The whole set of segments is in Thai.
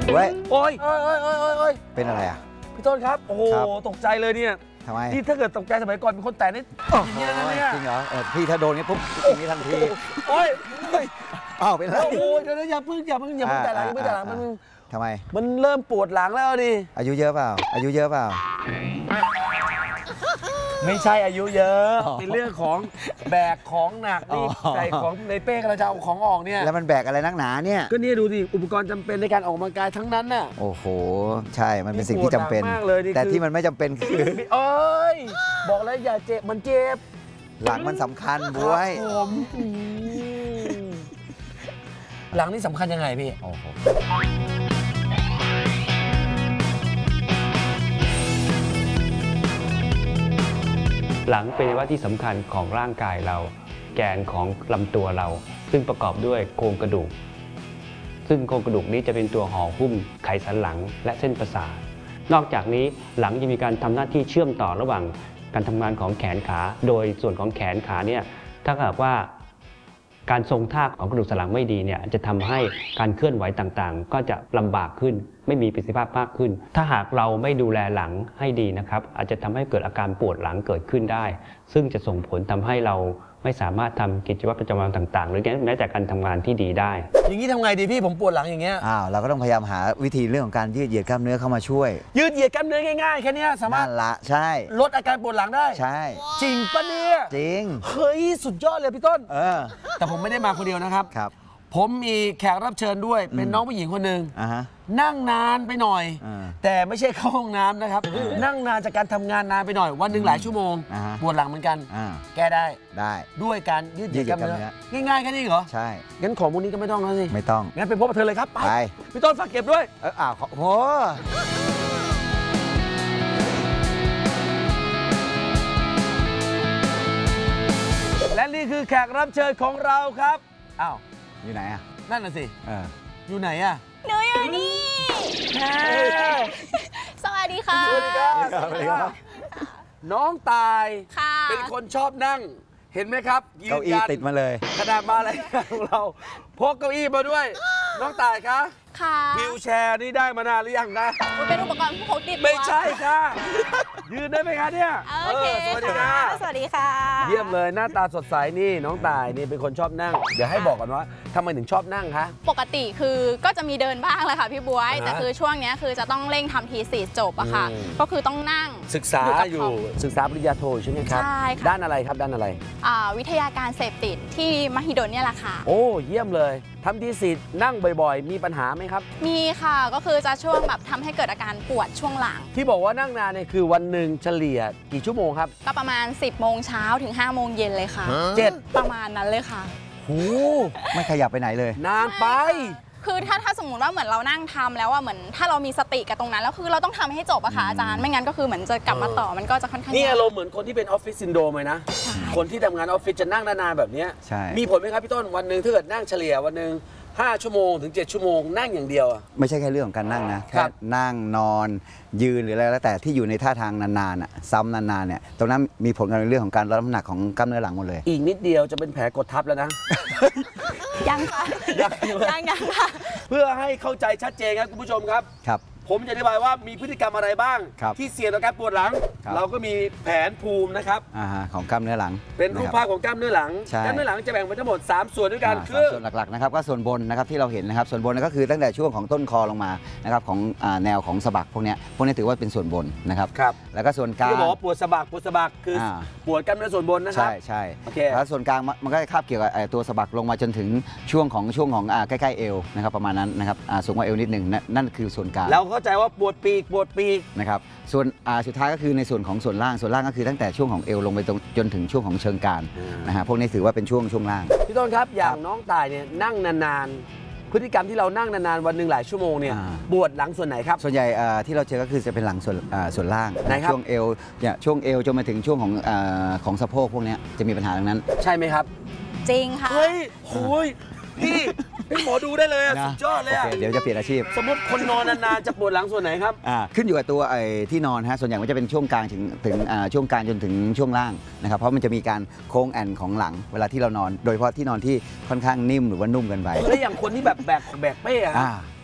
เว้ยโอ้ยเป็นอะไรอ่ะพี่ต้นครับโอ้โหตกใจเลยเนี่ยทำไมนี่ถ้าเกิดตกใจสมัยก่อนเป็นคนแต่นี่อย่างนี้นะเนี่ยจริงเหรอพี่ถ้าโดนนี้ปุ๊บอย่างนี้ทันทีโอ้ยอ้าวเป็นอะไรโอ้ยเดี๋ยวอย่าเพิ่งแต่หลังมันทำไมมันเริ่มปวดหลังแล้วดิอายุเยอะเปล่าไม่ใช่อายุเยอะเป็นเรื่องของแบกของหนักนี่ใส่ของในเป้กระจะเอาของออกเนี่ยแล้วมันแบกอะไรนักหนาเนี่ยก็นี่ดูดิอุปกรณ์จำเป็นในการออกกำลังกายทั้งนั้นน่ะโอ้โหใช่มันเป็นสิ่งที่จำเป็นแต่ที่มันไม่จำเป็นคือเอ้ยบอกแล้วอย่าเจ็บมันเจ็บหลังมันสำคัญบวยหลังนี่สำคัญยังไงพี่หลังเป็นอวัยวะที่สำคัญของร่างกายเราแกนของลำตัวเราซึ่งประกอบด้วยโครงกระดูกซึ่งโครงกระดูกนี้จะเป็นตัวห่อหุ้มไขสันหลังและเส้นประสาทนอกจากนี้หลังจะมีการทำหน้าที่เชื่อมต่อระหว่างการทำงานของแขนขาโดยส่วนของแขนขาเนี่ยถ้าหากว่าการทรงท่าของกระดูกสันหลังไม่ดีเนี่ยจะทำให้การเคลื่อนไหวต่างๆก็จะลำบากขึ้นไม่มีประสิทธิภาพมากขึ้นถ้าหากเราไม่ดูแลหลังให้ดีนะครับอาจจะทำให้เกิดอาการปวดหลังเกิดขึ้นได้ซึ่งจะส่งผลทำให้เราไม่สามารถทำกิจวัตรประจำวันต่างๆหรือแม้แต่การทำงานที่ดีได้อย่างนี้ทำไงดีพี่ผมปวดหลังอย่างเงี้ยเราก็ต้องพยายามหาวิธีเรื่องของการยืดเหยียดกล้ามเนื้อเข้ามาช่วยยืดเหยียดกล้ามเนื้อง่ายๆแค่นี้สามารถละใช่ลดอาการปวดหลังได้ใช่จริงปะเนี่ยจริงเฮ้ยสุดยอดเลยพี่ต้นแต่ผมไม่ได้มาคนเดียวนะครับผมมีแขกรับเชิญด้วยเป็นน้องผู้หญิงคนหนึ่งนั่งนานไปหน่อยแต่ไม่ใช่เข้าห้องน้ำนะครับนั่งนานจากการทำงานนานไปหน่อยวันหนึ่งหลายชั่วโมงปวดหลังเหมือนกันแก้ได้ด้วยการยืดเหยียดกล้ามเนื้อง่ายๆแค่นี้เหรอใช่งั้นของพวกนี้ก็ไม่ต้องแล้วสิไม่ต้องงั้นไปพบกับเธอเลยครับไปพี่ต้นฝากเก็บด้วยโหและนี่คือแขกรับเชิญของเราครับอ้าวอยู่ไหนอ่ะนั่นน่ะสิอยู่ไหนอ่ะหนูอยู่นี่สวัสดีค่ะสวัสดีครับน้องตายเป็นคนชอบนั่งเห็นไหมครับเก้าอี้ติดมาเลยขนาดมาอะไรของเราพกเก้าอี้มาด้วยน้องตายคะวิวแชร์นี่ได้มานานหรือยังนะเป็นอุปกรณ์พกติดไม่ใช่ค่ะยืนได้ไหมคะเนี่ยโอเคสวัสดีค่ะสวัสดีค่ะเยี่ยมเลยหน้าตาสดใสนี่น้องตายนี่เป็นคนชอบนั่งเดี๋ยวให้บอกกันว่าทำไมถึงชอบนั่งคะปกติคือก็จะมีเดินบ้างแหละค่ะพี่บ๊วยแต่คือช่วงนี้คือจะต้องเร่งทำทีสีจบอะค่ะก็คือต้องนั่งศึกษาปริญญาโทใช่ไหมครับใช่ค่ะด้านอะไรครับด้านอะไรวิทยาการเสพติดที่มหิดลเนี่ยแหละค่ะโอ้เยี่ยมเลยทำทีสีนั่งบ่อยๆมีปัญหาไหมครับมีค่ะก็คือจะช่วงแบบทำให้เกิดอาการปวดช่วงหลังที่บอกว่านั่งนานเนี่ยคือวันหนึ่งเฉลี่ยกี่ชั่วโมงครับก็ประมาณ10 โมงเช้าถึง5 โมงเย็นเลยค่ะ7ประมาณนั้นเลยค่ะโอ้ไม่ขยับไปไหนเลยนานไปคือถ้าสมมติว่าเหมือนเรานั่งทำแล้วว่าเหมือนถ้าเรามีสติกับตรงนั้นแล้วคือเราต้องทำให้จบอะค่ะอาจารย์ไม่งั้นก็คือเหมือนจะกลับมาต่อมันก็จะค่อนข้างนี่อารมณ์เหมือนคนที่เป็นออฟฟิศซินโดรมเลยนะคนที่ทำงานออฟฟิศจะนั่งนานๆแบบนี้มีผลไหมครับพี่ต้นวันหนึ่งถ้าเกิดนั่งเฉลี่ยวันหนึ่ง5 ชั่วโมงถึง7 ชั่วโมงนั่งอย่างเดียวไม่ใช่แค่เรื่องของการนั่งนะแค่นั่งนอนยืนหรืออะไรแล้วแต่ที่อยู่ในท่าทางนานๆซ้ำนานๆเนี่ยตรงนั้นมีผลกับเรื่องของการลดน้ำหนักของกล้ามเนื้อหลังหมดเลยอีกนิดเดียวจะเป็นแผลกดทับแล้วนะยังค่ะยังค่ะเพื่อให้เข้าใจชัดเจนครับคุณผู้ชมครับผมจะอธิบายว่ามีพฤติกรรมอะไรบ้างที่เสี่ยงต่อการปวดหลังเราก็มีแผนภูมินะครับของกล้ามเนื้อหลังเป็นรูปภาพของกล้ามเนื้อหลังกล้ามเนื้อหลังจะแบ่งเป็นทั้งหมด3 ส่วนด้วยกันคือส่วนหลักๆนะครับก็ส่วนบนนะครับที่เราเห็นนะครับส่วนบนก็คือตั้งแต่ช่วงของต้นคอลงมานะครับของแนวของสะบักพวกนี้ถือว่าเป็นส่วนบนนะครับแล้วก็ส่วนกลางที่บอกว่าปวดสะบักคือปวดกล้ามเนื้อส่วนบนนะครับใช่แล้วส่วนกลางมันก็คาบเกี่ยวกับตัวสะบักลงมาจนถึงช่วงของใกล้ๆเอวนะครับประมาณนั้นนะครับสูงกว่าเอวนิดหนึ่งนั่นคือส่วนกลางเราเข้าใจว่าปวดปีกนะครับส่วนสุดท้ายก็คือในส่วนของส่วนล่างก็คือตั้งแต่ช่วงของเอวลงไปจนถึงช่วงของเชิงกรานนะฮะพวกนี้ถือว่าเป็นช่วงล่างพี่ต้นครับอย่างน้องตายเนี่ยนั่งนานๆพฤติกรรมที่เรานั่งนานๆวันหนึ่งหลายชั่วโมงเนี่ยปวดหลังส่วนไหนครับส่วนใหญ่ที่เราเจอก็คือจะเป็นหลังส่วนล่างช่วงเอวจนมาถึงช่วงของสะโพกพวกนี้จะมีปัญหาตรงนั้นใช่ไหมครับจริงค่ะเฮ้ยโอ้ยพี่เป็นหมอดูได้เลยสุดยอดเลยเดี๋ยวจะเปลี่ยนอาชีพสมมติคนนอนนานๆจะปวดหลังส่วนไหนครับขึ้นอยู่กับตัวที่นอนฮะส่วนใหญ่มันจะเป็นช่วงกลางถึงช่วงกลางจนถึงช่วงล่างนะครับเพราะมันจะมีการโค้งแอนของหลังเวลาที่เรานอนโดยเฉพาะที่นอนที่ค่อนข้างนิ่มหรือว่านุ่มเกินไปแล้วอย่างคนที่แบบแบกเป้อะ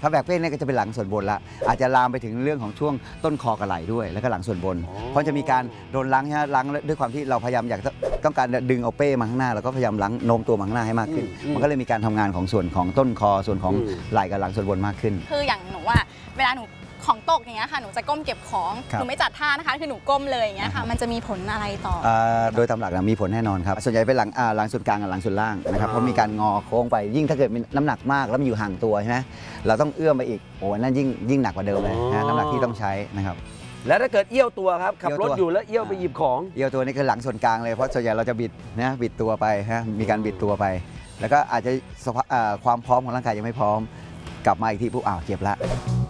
ถ้าแบกเป้เนี่ยก็จะเป็นหลังส่วนบนละอาจจะลามไปถึงเรื่องของช่วงต้นคอกระไหล่ด้วยแล้วก็หลังส่วนบน เพราะจะมีการโดนล้างล้างด้วยความที่เราพยายามต้องการดึงเอาเป้มาข้างหน้าแล้วก็พยายามล้างโน้มตัวมาข้างหน้าให้มากขึ้นมันก็เลยมีการทำงานของส่วนของต้นคอส่วนของไหล่กับหลังส่วนบนมากขึ้นคืออย่างหนูว่าเวลาหนูของตกอย่างเงี้ยค่ะหนูจะก้มเก็บของหนูไม่จัดท่านะคะคือหนูก้มเลยอย่างเงี้ยค่ะมันจะมีผลอะไรต่อโดยตามหลักมีผลแน่นอนครับส่วนใหญ่เป็นหลังส่วนกลางกับหลังส่วนล่างนะครับเพราะมีการงอโค้งไปยิ่งถ้าเกิดมีน้ำหนักมากแล้วมันอยู่ห่างตัวใช่ไหมเราต้องเอื้อมไปอีกโอ้นั่นยิ่งหนักกว่าเดิมเลยนะน้ำหนักที่ต้องใช้นะครับแล้วถ้าเกิดเอี้ยวตัวครับขับรถอยู่แล้วเอี้ยวไปหยิบของเอี้ยวตัวนี่คือหลังส่วนกลางเลยเพราะส่วนใหญ่เราจะบิดตัวไปมีการบิดตัวไปแล้วก็อาจจะความพร้อมของร่างกายยังไม่พร้อมกลับมาอีกทีปุ๊บเจ็บละ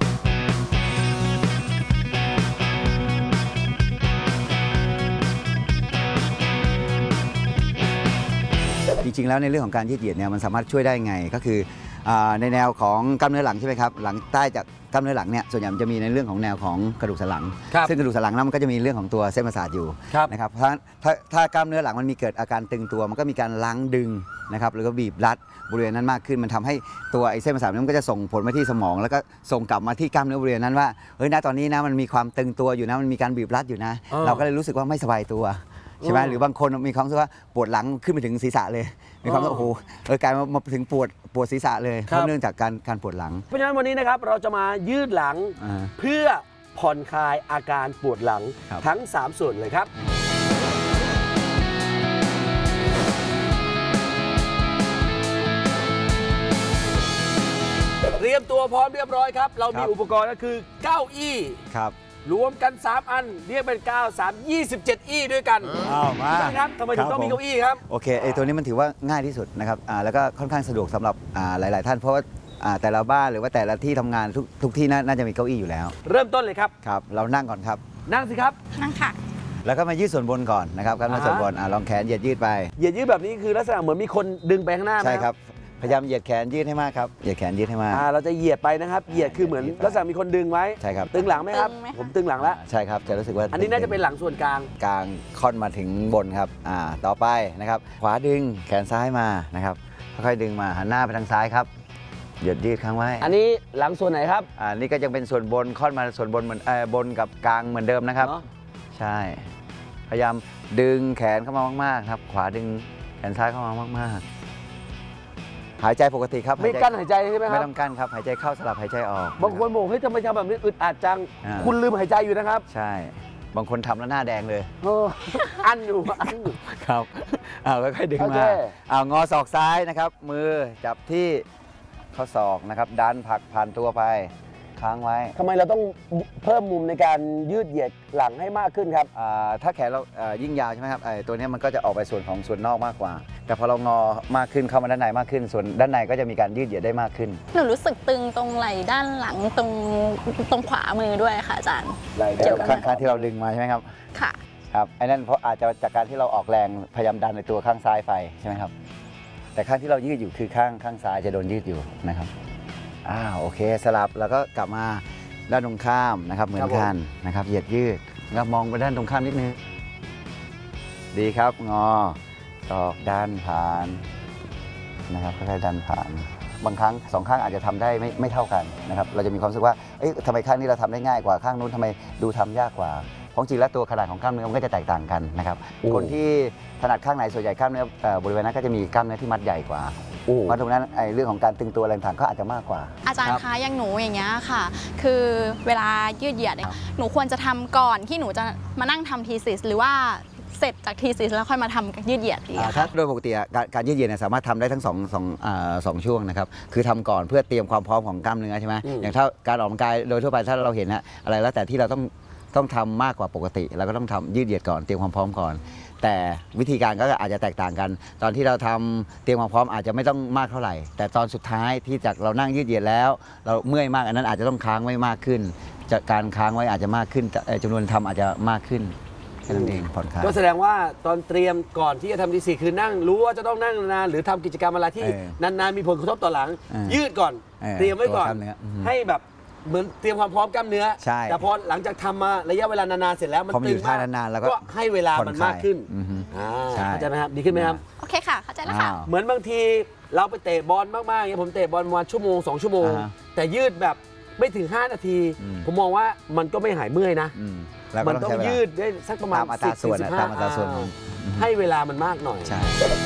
จริงๆแล้วในเรื่องของการยืดเหยียดเนี่ยมันสามารถช่วยได้ไงก็คือในแนวของกล้ามเนื้อหลังใช่ไหมครับหลังใต้จากกล้ามเนื้อหลังเนี่ยส่วนใหญ่มันจะมีในเรื่องของแนวของกระดูกสันหลังซึ่งกระดูกสันหลังนั้นมันก็จะมีเรื่องของตัวเส้นประสาทอยู่นะครับเพราะถ้ากล้ามเนื้อหลังมันมีเกิดอาการตึงตัวมันก็มีการล้างดึงนะครับหรือก็บีบรัดบริเวณนั้นมากขึ้นมันทำให้ตัวไอ้เส้นประสาทนั้นก็จะส่งผลมาที่สมองแล้วก็ส่งกลับมาที่กล้ามเนื้อบริเวณนั้นว่าเฮ้ยณตอนนี้นะมันมีความตึงตัวอยู่นะมันมีการบีบรัดอยู่นะเราก็เลยรู้สึกว่าไม่สบายตัวใช่ไหมหรือบางคนมีความรู้สึกว่าปวดหลังขึ้นไปถึงศีรษะเลยมีความรู้สึกโอ้โหกลายมาถึงปวดศีรษะเลยเพราะเนื่องจากการปวดหลังเพราะฉะนั้นวันนี้นะครับเราจะมายืดหลังเพื่อผ่อนคลายอาการปวดหลังทั้ง3ส่วนเลยครับเตรียมตัวพร้อมเรียบร้อยครับเรามีอุปกรณ์ก็คือเก้าอี้รวมกัน3อันเรียกเป็น27 อี้ด้วยกันมาครับทำไมถึงต้องมีเก้าอี้ครับโอเคไอ้ตัวนี้มันถือว่าง่ายที่สุดนะครับแล้วก็ค่อนข้างสะดวกสำหรับหลายๆท่านเพราะว่าแต่ละบ้านหรือว่าแต่ละที่ทำงานทุกที่น่าจะมีเก้าอี้อยู่แล้วเริ่มต้นเลยครับเรานั่งก่อนครับนั่งสิครับนั่งค่ะแล้วก็มายืดส่วนบนก่อนนะครับการมาส่วนบนลองแขนเหยียดยืดไปเหยียดยืดแบบนี้คือลักษณะเหมือนมีคนดึงไปข้างหน้าใช่ครับพยายามเหยียดแขนยืดให้มากครับเหยียดแขนยืดให้มากเราจะเหยียดไปนะครับเหยียดคือเหมือนลักษณะมีคนดึงไว้ใช่ครับตึงหลังไหมครับผมตึงหลังแล้วใช่ครับจะรู้สึกว่าอันนี้น่าจะเป็นหลังส่วนกลางค่อนมาถึงบนครับต่อไปนะครับขวาดึงแขนซ้ายมานะครับค่อยๆดึงมาหันหน้าไปทางซ้ายครับเหยียดยืดค้างไว้อันนี้หลังส่วนไหนครับนี่ก็ยังเป็นส่วนบนค่อนมาส่วนบนเหมือนบนกับกลางเหมือนเดิมนะครับใช่พยายามดึงแขนเข้ามามากๆครับขวาดึงแขนซ้ายเข้ามามากๆหายใจปกติครับไม่กั้นหายใจใช่ไหมครับไม่ต้องกั้นครับหายใจเข้าสลับหายใจออกบางคนบอกเฮ้ยทำไมทำแบบนี้อึดอัดจังคุณลืมหายใจอยู่นะครับใช่บางคนทำแล้วหน้าแดงเลยอันอยู่ครับค่อยๆดึงมางอศอกซ้ายนะครับมือจับที่ข้อศอกนะครับดันผลักผ่านตัวไปค้างไว้ทำไมเราต้องเพิ่มมุมในการยืดเหยียดหลังให้มากขึ้นครับถ้าแขนเรายิ่งยาวใช่ไหมครับตัวนี้มันก็จะออกไปส่วนของส่วนนอกมากกว่าแต่พอเรางอมากขึ้นเข้ามาด้านในมากขึ้นส่วนด้านในก็จะมีการยืดเหยียดได้มากขึ้นหนูรู้สึกตึงตรงไหล่ด้านหลังตรงขวามือด้วยค่ะอาจารย์เกี่ยวกับข้างที่เราดึงมาใช่ไหมครับค่ะครับไอ้นั่นเพราะอาจจะจากการที่เราออกแรงพยายามดันในตัวข้างซ้ายไปใช่ไหมครับแต่ข้างที่เรายืดอยู่คือข้างซ้ายจะโดนยืดอยู่นะครับโอเคสลับแล้วก็กลับมาด้านตรงข้ามนะครับเหมือนกันนะครับเหยียดยืดแล้วมองไปด้านตรงข้ามนิดนึงดีครับงอศอกดันผ่านนะครับค่อยๆดันผ่านบางครั้ง2ข้างอาจจะทำได้ไม่เท่ากันนะครับเราจะมีความรู้สึกว่าทำไมข้างนี้เราทำได้ง่ายกว่าข้างนู้นทำไมดูทำยากกว่าของจริงแล้วตัวขนาดของกล้ามเนื้อมันก็จะแตกต่างกันนะครับคนที่ถนัดข้างไหนส่วนใหญ่กล้ามเนื้อบริเวณนั้นก็จะมีกล้ามเนื้อที่มัดใหญ่กว่าเพราะตรงนั้นเรื่องของการตึงตัวแรงต่างก็อาจจะมากกว่าอาจารย์คะอย่างหนูอย่างเงี้ยค่ะคือเวลายืดเหยียดหนูควรจะทำก่อนที่หนูจะมานั่งทำทีซิสหรือว่าเสร็จจากทีซิสแล้วค่อยมาทำยืดเหยียดดีถ้าโดยปกติการยืดเหยียดสามารถทำได้ทั้งสองช่วงนะครับคือทำก่อนเพื่อเตรียมความพร้อมของกล้ามเนื้อใช่ไหมอย่างถ้าการออกกำลังกายโดยทั่วไปถ้าเราเห็นอะไรแล้วแต่ที่เราต้องทำมากกว่าปกติเราก็ต้องทำยืดเหยียดก่อนเตรียมความพร้อมก่อนแต่วิธีการก็อาจจะแตกต่างกันตอนที่เราทำเตรียมความพร้อมอาจจะไม่ต้องมากเท่าไหร่แต่ตอนสุดท้ายที่จากเรานั่งยืดเหยียดแล้วเราเมื่อยมากอันนั้นอาจจะต้องค้างไว้มากขึ้นจากการค้างไว้อาจจะมากขึ้นจำนวนทำอาจจะมากขึ้นแค่นั้นเองผ่อนคลายก็แสดงว่าตอนเตรียมก่อนที่จะทำทีสี่คือนั่งรู้ว่าจะต้องนั่งนานหรือทำกิจกรรมอะไรที่นานๆมีผลกระทบต่อหลังยืดก่อนเตรียมไว้ก่อนให้แบบเหมือนเตรียมความพร้อมกล้ามเนื้อแต่พอหลังจากทำมาระยะเวลานานๆเสร็จแล้วมันตึงมากก็ให้เวลามันมากขึ้นเข้าใจไหมครับดีขึ้นไหมครับโอเคค่ะเข้าใจแล้วค่ะเหมือนบางทีเราไปเตะบอลมากๆอย่างผมเตะบอลประมาณชั่วโมง2 ชั่วโมงแต่ยืดแบบไม่ถึง5 นาทีผมมองว่ามันก็ไม่หายเมื่อยนะมันต้องยืดได้สักประมาณตามอัตราส่วนตามอัตราส่วนให้เวลามันมากหน่อยใช่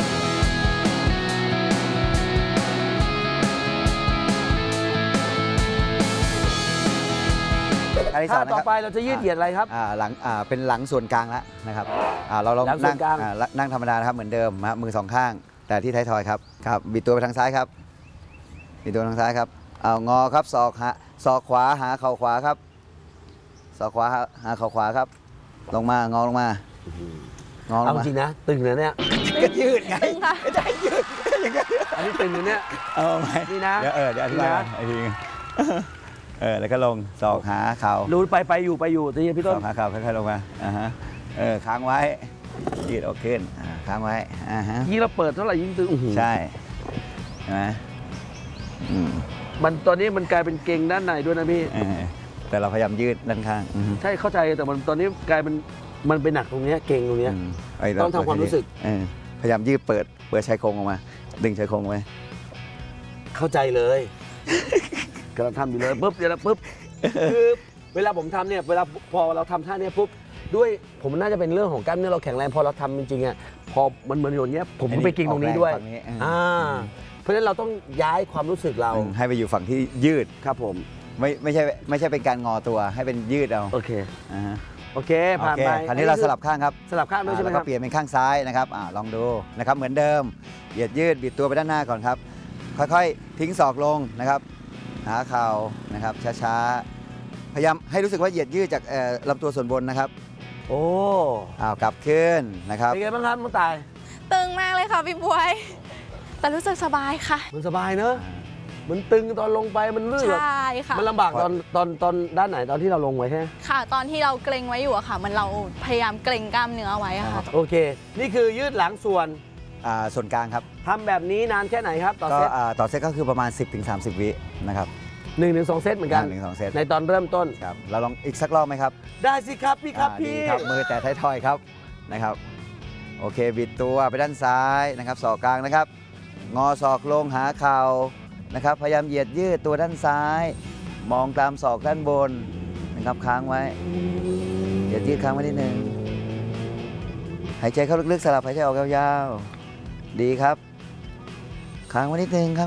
ท่าต่อไปเราจะยืดเหยียดอะไรครับหลังเป็นหลังส่วนกลางแล้วนะครับเราลองนั่งธรรมดานะครับเหมือนเดิมมือ2 ข้างแต่ที่ท้ายทอยครับครับบิดตัวไปทางซ้ายครับบิดตัวทางซ้ายครับเอางอครับศอกขวาหาเข่าขวาครับศอกขวาหาเข่าขวาครับลงมางอลงมาเอาจริงนะตึงเลยเนี่ยก็ยืดไงไม่ได้ยืดอันนี้ตึงเลยเนี่ยเอาไหมนี่นะเดี๋ยวอธิบายไอ้ทีแล้วก็ลงศอกหาเข่ารู้ไปอยู่ทีนี้พี่ต้นศอกหาเข่าค่อยๆลงมาค้างไว้ยืดออกขึ้นค้างไว้ยิ่งเราเปิดเท่าไหร่ยิ่งตึงใช่ใช่ไหมมันตอนนี้มันกลายเป็นเกร็งด้านในด้วยนะพี่แต่เราพยายามยืดด้านข้างใช่เข้าใจแต่มันตอนนี้กลายเป็นมันไปหนักตรงนี้เกร็งตรงนี้ต้องทำความรู้สึกพยายามยืดเปิดชายโครงออกมาดึงชายโครงไว้เข้าใจเลยกำลังทำอยู่เลยปุ๊บเดี๋ยวปุ๊บคือเวลาผมทำเนี่ยเวลาพอเราทำท่านี้ปุ๊บด้วยผมน่าจะเป็นเรื่องของกล้ามเนื้อเราแข็งแรงพอเราทำจริงๆอ่ะพอมันเหมือนอย่างเงี้ยผมไปเกร็งตรงนี้ด้วยเพราะฉะนั้นเราต้องย้ายความรู้สึกเราให้ไปอยู่ฝั่งที่ยืดครับผมไม่ใช่เป็นการงอตัวให้เป็นยืดเอาโอเคผ่านไปคราวนี้เราสลับข้างครับสลับข้างด้วยใช่ไหมครับเปลี่ยนเป็นข้างซ้ายนะครับลองดูนะครับเหมือนเดิมเหยียดยืดบิดตัวไปด้านหน้าก่อนครับค่อยๆทิ้งศอกลงนะครับหาเข่านะครับช้าๆพยายามให้รู้สึกว่าเหยียดยืดจากลำตัวส่วนบนนะครับโอ้กลับขึ้นนะครับเป็นไงบ้างครับน้องตายตึงมากเลยค่ะพี่บวยแต่รู้สึกสบายค่ะมันสบายเนอะมันตึงตอนลงไปมันลื่นใช่ค่ะมันลำบากตอนด้านไหนตอนที่เราลงไว้ใช่ไหมค่ะตอนที่เราเกรงไว้อยู่อะค่ะมันเราพยายามเกรงกล้ามเนื้อไว้ค่ะโอเคนี่คือยืดหลังส่วนกลางครับทำแบบนี้นานแค่ไหนครับต่อเซตต่อเซตก็คือประมาณ 10-30 วินะครับ 1-2 เซตเหมือนกัน 1-2 เซตในตอนเริ่มต้นครับเราลองอีกสักรอบไหมครับได้สิครับพี่ครับพี่ครับมือแต่ท้ายทอยครับนะครับโอเคบิดตัวไปด้านซ้ายนะครับศอกกลางนะครับงอศอกลงหาเข่านะครับพยายามเหยียดยืดตัวด้านซ้ายมองตามศอกด้านบนนะครับค้างไว้เหยียดยืดค้างไว้นิดนึงหายใจเข้าลึกๆสลับหายใจออกยาวๆดีครับค้างไว้นิดนึง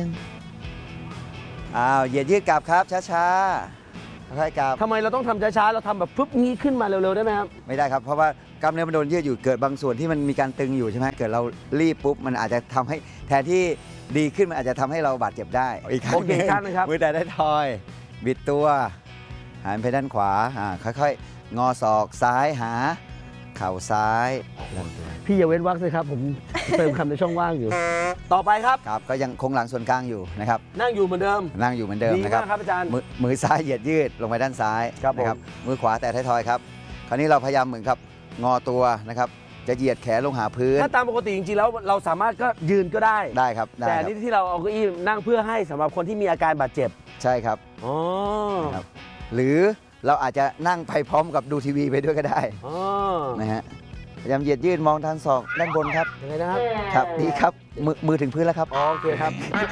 เหยียดยืดกลับครับช้าๆค่อยๆกลับทำไมเราต้องทำช้าๆเราทำแบบปุ๊บงี้ขึ้นมาเร็วๆได้ไหมครับไม่ได้ครับเพราะว่ากล้ามเนื้อมันโดนยืดอยู่เกิดบางส่วนที่มันมีการตึงอยู่ใช่ไหมเกิดเรารีบปุ๊บมันอาจจะทำให้แทนที่ดีขึ้นมันอาจจะทำให้เราบาดเจ็บได้อีกครั้งนึงครับมือแต่ได้ทอยบิดตัวหันไปด้านขวาค่อยๆงอศอกซ้ายหาเข่าซ้ายพี่อย่าเว้นวรรคเลยครับผมเติมคำในช่องว่างอยู่ต่อไปครับก็ยังคงหลังส่วนกลางอยู่นะครับนั่งอยู่เหมือนเดิมนะครับครับอาจารย์มือซ้ายเหยียดยืดลงไปด้านซ้ายนะครับมือขวาแต่ท้ายทอยครับคราวนี้เราพยายามเหมือนครับงอตัวนะครับจะเหยียดแขนลงหาพื้นถ้าตามปกติจริงๆแล้วเราสามารถก็ยืนก็ได้ครับแต่นี่ที่เราเอาเก้าอี้นั่งเพื่อให้สำหรับคนที่มีอาการบาดเจ็บใช่ครับหรือเราอาจจะนั่งไปพร้อมกับดูทีวีไปด้วยก็ได้นะฮะพยายามเหยียดยืดมองทางศอกด้านบนครับยังไงนะครับครับดีครับมือถึงพื้นแล้วครับโอเคครับ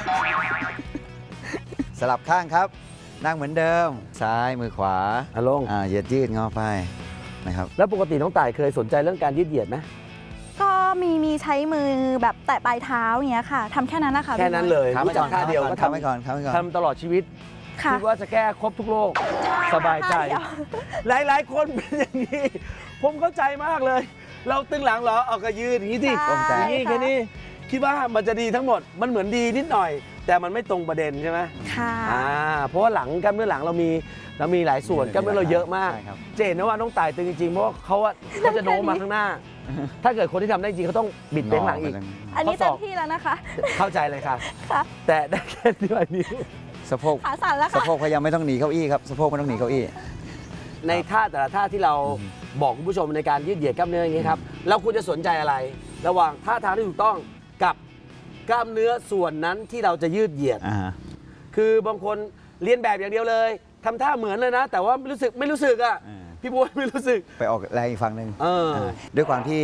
สลับข้างครับนั่งเหมือนเดิมซ้ายมือขวาลงเหยียดยืดงอไปนะครับแล้วปกติน้องต่ายเคยสนใจเรื่องการยืดเหยียดไหมก็มีใช้มือแบบแตะปลายเท้าอย่างเงี้ยค่ะทำแค่นั้นนะคะแค่นั้นเลยรู้จักท่าเดียวก็ทำไปก่อนทำตลอดชีวิตคิดว่าจะแก้ครบทุกโรคสบายใจหลายคนเป็นอย่างนี้ผมเข้าใจมากเลยเราตึงหลังเหรอออกกระยืดอย่างนี้สิอย่างนี้แค่นี้คิดว่ามันจะดีทั้งหมดมันเหมือนดีนิดหน่อยแต่มันไม่ตรงประเด็นใช่ไหมค่ะเพราะว่าหลังกล้ามเนื้อหลังเรามีหลายส่วนกล้ามเนื้อเราเยอะมากเจนนะว่าน้องต่ายตึงจริงๆเพราะเขาจะโน้มมาข้างหน้าถ้าเกิดคนที่ทำได้จริงเขาต้องบิดเบ้งหลังอีกอันนี้เต็มที่แล้วนะคะเข้าใจเลยค่ะแต่ได้แค่นี้สะโพกขาสั่นแล้วค่ะสะโพกพยายามไม่ต้องหนีเก้าอี้ครับสะโพกไม่ต้องหนีเก้าอี้ในท่าแต่ละท่าที่เราบอกคุณผู้ชมในการยืดเหยียดกล้ามเนื้ออย่างนี้ครับเราควรจะสนใจอะไรระหว่างท่าทางที่ถูกต้องกับกล้ามเนื้อส่วนนั้นที่เราจะยืดเหยียดคือบางคนเรียนแบบอย่างเดียวเลยทำท่าเหมือนเลยนะแต่ว่าไม่รู้สึกอ่ะพี่บัวไม่รู้สึกไปออกแรงอีกฝั่งหนึ่งด้วยความที่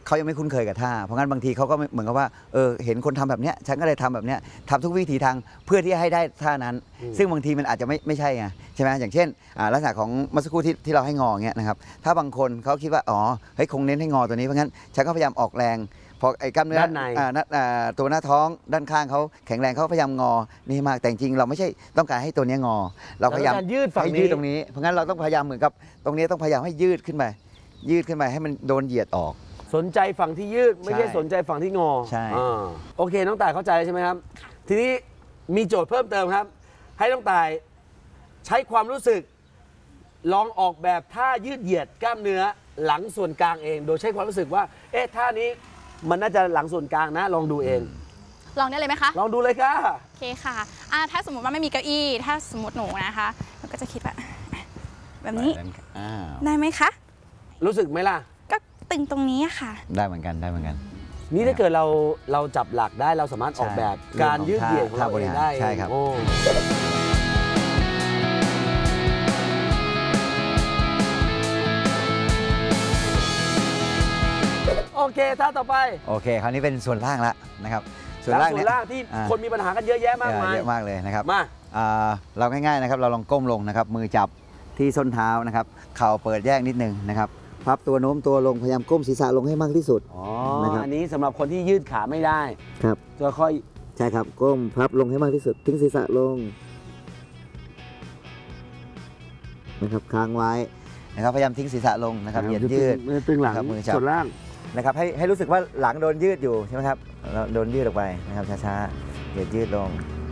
เขายังไม่คุ้นเคยกับท่าเพราะงั้นบางทีเขาก็เหมือนกับว่าเห็นคนทำแบบเนี้ยฉันก็เลยทำแบบเนี้ยทำทุกวิถีทางเพื่อที่จะให้ได้ท่านั้น ซึ่งบางทีมันอาจจะไม่ใช่ไงใช่ไหมอย่างเช่นลักษณะของเมื่อสักครู่ที่เราให้งอเงี้ยนะครับถ้าบางคนเขาคิดว่าอ๋อเฮ้ยคงเน้นให้งอตัวนี้เพราะงั้นฉันก็พยายามออกแรงพอไอ้กล้ามเนื้อด้านในตัวหน้าท้องด้านข้างเขาแข็งแรงเขาพยายามงอนี่มากแต่จริงเราไม่ใช่ต้องการให้ตัวนี้งอ เราพยายามแล้วการยืดฝั่งให้นี้ยืดตรงนี้เพราะงั้นเราต้องพยายามเหมือนกับตรงนี้ต้องพยายามให้ยืดขึ้นไปให้มันโดนเหยียดออกสนใจฝั่งที่ยืดไม่ใช่ใช่สนใจฝั่งที่งอใช่โอเคน้องต่ายเข้าใจใช่ไหมครับ ทีนี้มีโจทย์เพิ่มเติมครับ ให้น้องต่ายใช้ความรู้สึกลองออกแบบท่ายืดเหยียดกล้ามเนื้อหลังส่วนกลางเอง โดยใช้ความรู้สึกว่าเอ๊ะท่านี้มันน่าจะหลังส่วนกลางนะลองดูเองลองได้เลยไหมคะลองดูเลยค่ะโอเคค่ะถ้าสมมติว่าไม่มีเก้าอี้ถ้าสมมติหนูนะคะหนูก็จะคิดว่าแบบนี้อ้าวได้ไหมคะรู้สึกไหมล่ะก็ตึงตรงนี้ค่ะได้เหมือนกันนี่ถ้าเกิดเราจับหลักได้เราสามารถออกแบบใช่การยืดเหยียดของเราท่าบเอริงหารได้ใช่ครับโอ้โอเคท่าต่อไปโอเคคราวนี้เป็นส่วนล่างละนะครับส่วนล่างเนี่ยที่อ่าคนมีปัญหากันเยอะแยะมากมายเยอะมากเลยนะครับมาเราง่ายๆนะครับเราลองก้มลงนะครับมือจับที่ส้นเท้านะครับเข่าเปิดแยกนิดนึงนะครับพับตัวโน้มตัวลงพยายามก้มศีรษะลงให้มากที่สุดอ๋อนะครับอันนี้สำหรับคนที่ยืดขาไม่ได้ครับจะค่อยใช่ครับก้มพับลงให้มากที่สุดทิ้งศีรษะลงนะครับค้างไว้นะครับพยายามทิ้งศีรษะลงนะครับเหยียดยืดตึงหลังครับมือจับส่วนล่างนะครับให้รู้สึกว่าหลังโดนยืดอยู่ใช่ไหมครับเราโดนยืดออกไปนะครับช้าๆเหยียดยืดลง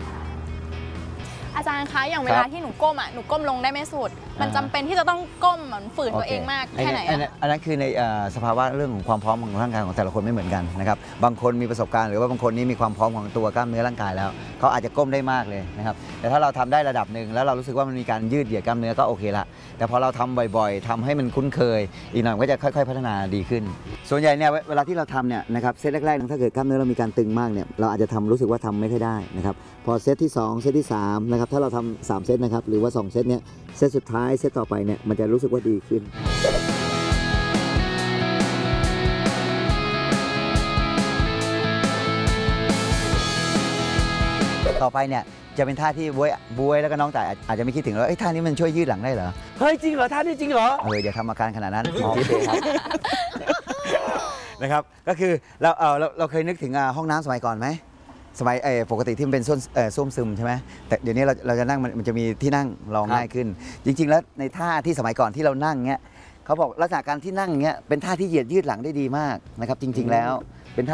อาจารย์คะอย่างเวคลารับที่หนูก้มหนูก้มลงได้ไม่สุด มันจำเป็นที่จะต้องก้มเหมือนฝืนตัวเองมากแค่ไหนอันนั้นคือในสภาวะเรื่องของความพร้อมของร่างกายของแต่ละคนไม่เหมือนกันนะครับบางคนมีประสบการณ์หรือว่าบางคนนี่มีความพร้อมของตัวกล้ามเนื้อร่างกายแล้วเขาอาจจะก้มได้มากเลยนะครับแต่ถ้าเราทำได้ระดับหนึ่งแล้วเรารู้สึกว่ามันมีการยืดเหยียดกล้ามเนื้อก็โอเคละแต่พอเราทำบ่อยๆทำให้มันคุ้นเคย อีกหน่อยมันก็จะค่อยๆพัฒนาดีขึ้น ส่วนใหญ่เนี่ยเวลาที่เราทำเนี่ยนะครับเซตแรกๆถ้าเกิดกล้ามเนื้อเรามีการตึงมากเนี่ยเราอาจจะรู้สึกว่าทำไม่ค่อยได้นะครับพอเซตที่2เซตที่3นะครับถ้าเราทำ3เซตนะครับหรือว่า2เซตเนี่ยเซตสุดท้ายเซตต่อไปเนี่ยมันจะรู้สึกว่าดีขึ้นต่อไปเนี่ยจะเป็นท่าที่บวยแล้วก็น้องแต่อาจจะไม่คิดถึงแล้วท่านี้มันช่วยยืดหลังได้เหรอเฮ้ยจริงเหรอท่านี้จริงเหรออย่าทำอาการขนาดนั้นโอเคครับนะครับก็คือเราเคยนึกถึงห้องน้ำสมัยก่อนไหมสมัยปกติที่มันเป็นส้วมซึมใช่ไหมแต่เดี๋ยวนี้เราจะนั่งมันจะมีที่นั่งรองง่ายขึ้น จริง ๆ แล้วในท่าที่สมัยก่อนที่เรานั่งเงี้ยเขาบอกลักษณะการที่นั่งเงี้ยเป็นท่าที่เหยียดยืดหลังได้ดีมากนะครับจริง ๆ แล้ว